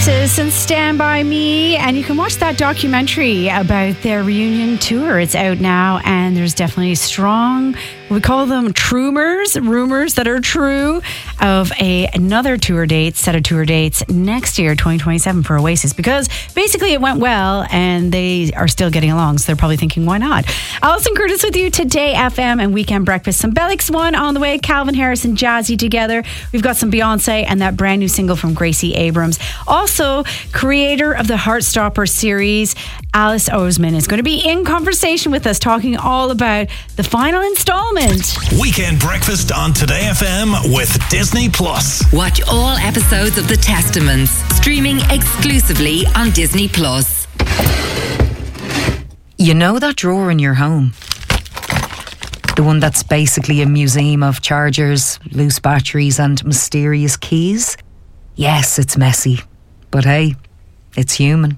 Oasis and Stand By Me, and you can watch that documentary about their reunion tour. It's out now, and there's definitely strong, we call them rumors that are true, of another tour date, set of tour dates next year, 2027, for Oasis, because basically it went well and they are still getting along, so they're probably thinking, why not? Alison Curtis with you today, FM and Weekend Breakfast. Some Bellix One on the way, Calvin Harris and Jazzy together. We've got some Beyonce and that brand new single from Gracie Abrams. Also, creator of the Heartstopper series, Alice Oseman, is going to be in conversation with us, talking all about the final installment. Weekend Breakfast on Today FM with Disney Plus. Watch all episodes of The Testaments, streaming exclusively on Disney Plus. You know that drawer in your home? The one that's basically a museum of chargers, loose batteries and mysterious keys? Yes, it's messy. But hey, it's human.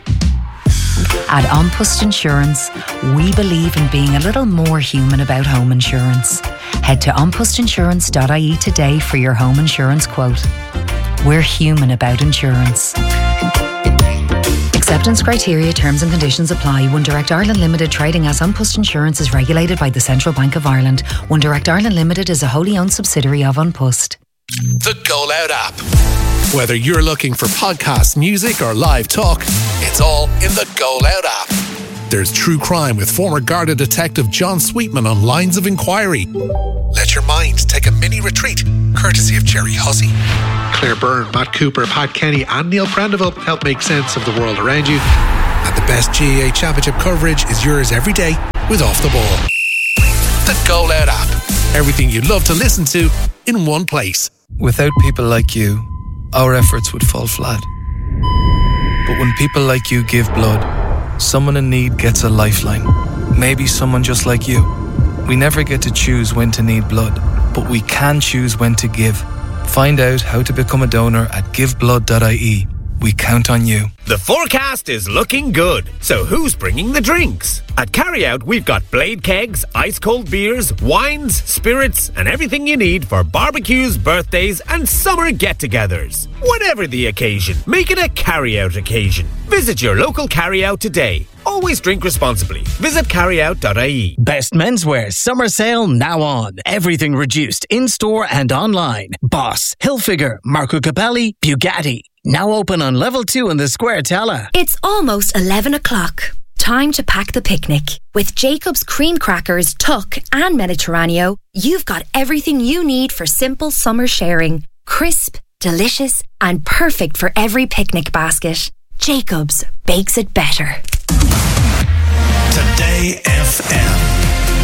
At An Post Insurance, we believe in being a little more human about home insurance. Head to anpostinsurance.ie today for your home insurance quote. We're human about insurance. Acceptance criteria, terms and conditions apply. One Direct Ireland Limited, trading as An Post Insurance, is regulated by the Central Bank of Ireland. One Direct Ireland Limited is a wholly owned subsidiary of An Post. The Go Loud app. Whether you're looking for podcasts, music or live talk, it's all in the Go Loud app. There's true crime with former Garda detective John Sweetman on Lines of Inquiry. Let your mind take a mini retreat, courtesy of Jerry Hussey. Claire Byrne, Matt Cooper, Pat Kenny and Neil Prendeville help make sense of the world around you. And the best GAA Championship coverage is yours every day with Off the Ball. The Go Loud app. Everything you'd love to listen to in one place. Without people like you, our efforts would fall flat. But when people like you give blood, someone in need gets a lifeline. Maybe someone just like you. We never get to choose when to need blood, but we can choose when to give. Find out how to become a donor at giveblood.ie. We count on you. The forecast is looking good. So who's bringing the drinks? At Carryout, we've got blade kegs, ice-cold beers, wines, spirits, and everything you need for barbecues, birthdays, and summer get-togethers. Whatever the occasion, make it a Carryout occasion. Visit your local Carryout today. Always drink responsibly. Visit carryout.ie. Best menswear summer sale now on. Everything reduced in-store and online. Boss, Hilfiger, Marco Capelli, Bugatti. Now open on level 2 in the Square Tala. It's almost 11 o'clock. Time to pack the picnic. With Jacob's Cream Crackers, Tuck and Mediterraneo, you've got everything you need for simple summer sharing. Crisp, delicious and perfect for every picnic basket. Jacob's bakes it better. Today FM.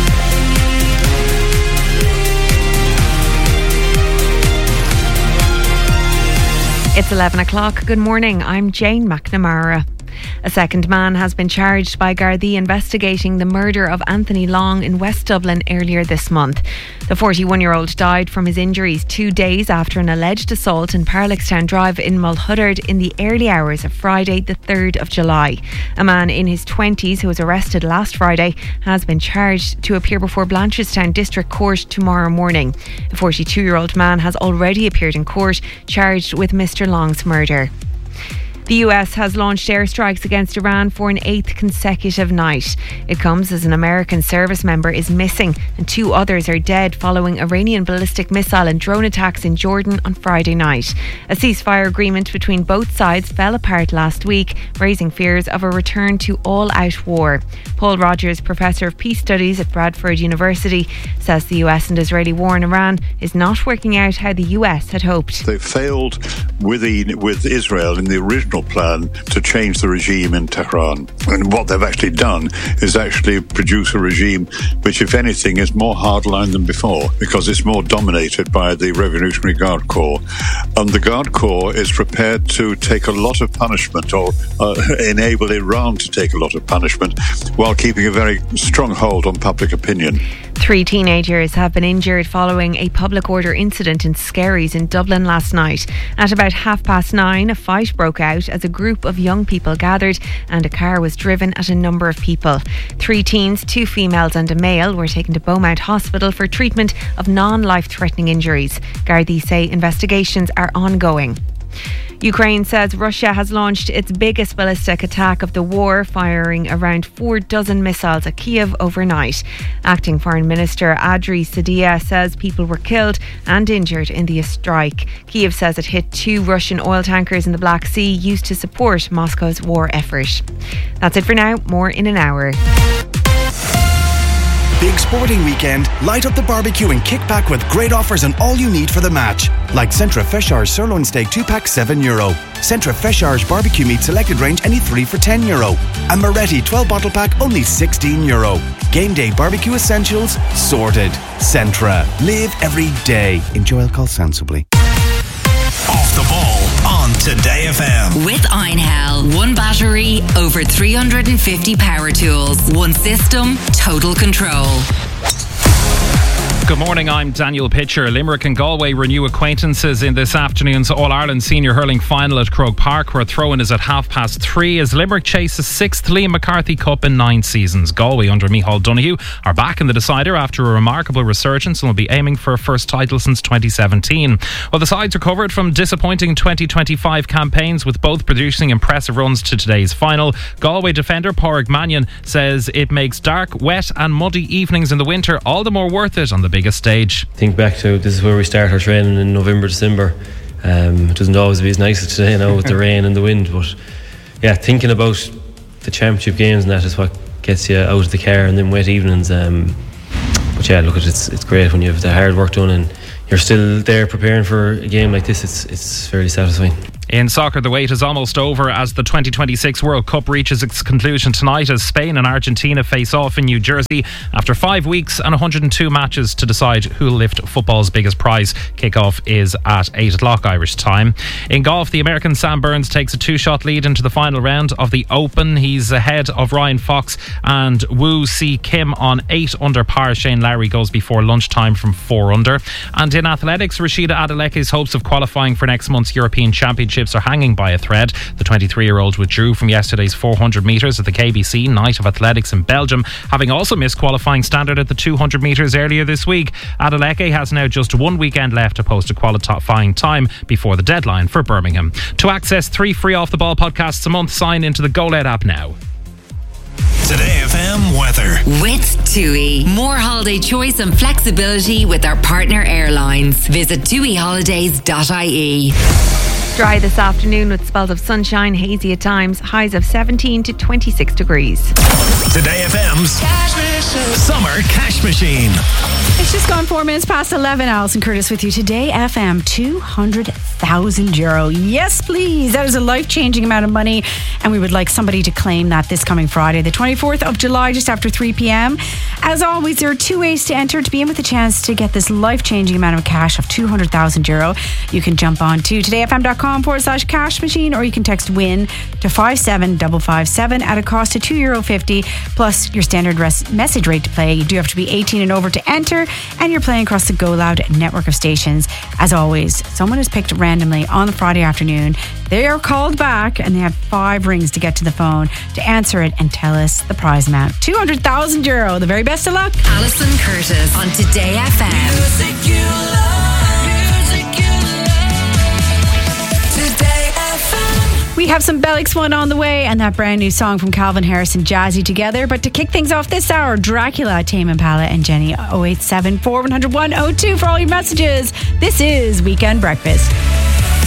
It's 11 o'clock. Good morning. I'm Jane McNamara. A second man has been charged by Gardaí investigating the murder of Anthony Long in West Dublin earlier this month. The 41-year-old died from his injuries 2 days after an alleged assault in Parlickstown Drive in Mulhuddard in the early hours of Friday the 3rd of July. A man in his 20s who was arrested last Friday has been charged to appear before Blanchardstown District Court tomorrow morning. A 42-year-old man has already appeared in court charged with Mr. Long's murder. The US has launched airstrikes against Iran for an 8th consecutive night. It comes as an American service member is missing and 2 others are dead following Iranian ballistic missile and drone attacks in Jordan on Friday night. A ceasefire agreement between both sides fell apart last week, raising fears of a return to all-out war. Paul Rogers, Professor of Peace Studies at Bradford University, says the US and Israeli war in Iran is not working out how the US had hoped. They failed with Israel in the original plan to change the regime in Tehran. And what they've actually done is actually produce a regime which, if anything, is more hardline than before, because it's more dominated by the Revolutionary Guard Corps. And the Guard Corps is prepared to take a lot of punishment, or enable Iran to take a lot of punishment, while keeping a very strong hold on public opinion. 3 teenagers have been injured following a public order incident in Skerries in Dublin last night. At about 9:30, a fight broke out as a group of young people gathered and a car was driven at a number of people. 3 teens, 2 females and a male were taken to Beaumont Hospital for treatment of non-life-threatening injuries. Gardaí say investigations are ongoing. Ukraine says Russia has launched its biggest ballistic attack of the war, firing around 4 dozen missiles at Kiev overnight. Acting Foreign Minister Andriy Sybiha says people were killed and injured in the strike. Kiev says it hit 2 Russian oil tankers in the Black Sea used to support Moscow's war effort. That's it for now. More in an hour. Big sporting weekend, light up the barbecue and kick back with great offers on all you need for the match. Like Centra Feshar's sirloin steak 2-pack €7. Centra Feshar's barbecue meat selected range any 3 for €10. And Moretti 12 bottle pack only €16. Game day barbecue essentials sorted. Centra. Live every day. Enjoy alcohol sensibly. Off the ball on Today FM. With Einhell, 1 battery, over 350 power tools, 1 system, total control. Good morning, I'm Daniel Pitcher. Limerick and Galway renew acquaintances in this afternoon's All-Ireland Senior Hurling Final at Croke Park, where throw-in is at 3:30 as Limerick chase a 6th Liam McCarthy Cup in 9 seasons. Galway under Micheál Donoghue are back in the decider after a remarkable resurgence and will be aiming for a first title since 2017. Well, the sides recovered from disappointing 2025 campaigns, with both producing impressive runs to today's final. Galway defender Pádraig Mannion says it makes dark, wet and muddy evenings in the winter all the more worth it on the biggest stage. Think back to this is where we start our training in November, December. It doesn't always be as nice as today now with the rain and the wind, but yeah, thinking about the championship games and that is what gets you out of the car, and then wet evenings. But yeah, look, it's great when you have the hard work done and you're still there preparing for a game like this. It's fairly satisfying. In soccer, the wait is almost over as the 2026 World Cup reaches its conclusion tonight as Spain and Argentina face off in New Jersey after 5 weeks and 102 matches to decide who will lift football's biggest prize. Kickoff is at 8 o'clock Irish time. In golf, the American Sam Burns takes a 2-shot lead into the final round of the Open. He's ahead of Ryan Fox and Woo See Kim on 8 under par. Shane Lowry goes before lunchtime from 4 under. And in athletics, Rashida Adeleke's hopes of qualifying for next month's European Championships are hanging by a thread. The 23-year-old withdrew from yesterday's 400 metres at the KBC Night of Athletics in Belgium, having also missed qualifying standard at the 200 metres earlier this week. Adeleke has now just 1 weekend left to post a qualifying time before the deadline for Birmingham. To access 3 free Off the Ball podcasts a month, sign into the GoLoud app now. Today FM weather. With TUI. More holiday choice and flexibility with our partner airlines. Visit tuiholidays.ie. Dry this afternoon with spells of sunshine, hazy at times, highs of 17 to 26 degrees. Today FM's Summer Cash Machine. It's just gone 4 minutes past 11. Alison Curtis with you. Today FM, €200,000. Yes, please. That is a life-changing amount of money, and we would like somebody to claim that this coming Friday, the 24th of July, just after 3 p.m. As always, there are 2 ways to enter to be in with a chance to get this life-changing amount of cash of €200,000. You can jump on to todayfm.com/cash machine, or you can text WIN to 57557 at a cost of €2.50 plus your standard message rate to play. You do have to be 18 and over to enter, and you're playing across the Go Loud network of stations. As always, someone is picked randomly on the Friday afternoon. They are called back and they have 5 rings to get to the phone to answer it and tell us the prize amount. €200,000. The very best of luck. Alison Curtis on Today FM. Music you love. Music you love. Today FM. We have some Bellix One on the way and that brand new song from Calvin Harris and Jazzy together. But to kick things off this hour, Dracula, Tame Impala and Jenny. 087 4100 102 for all your messages. This is Weekend Breakfast.